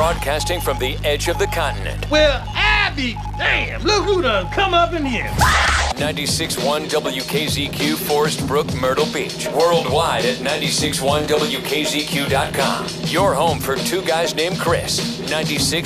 Broadcasting from the edge of the continent. Well, I be damn. Look who done come up in here. 96.1 WKZQ, Forest Brook, Myrtle Beach. Worldwide at 96.1WKZQ.com. Your home for two guys named Chris. 96.